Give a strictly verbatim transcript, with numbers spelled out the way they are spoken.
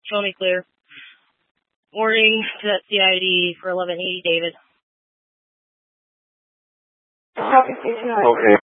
Show me clear. Warning to that C I D for eleven eighty, David. Okay.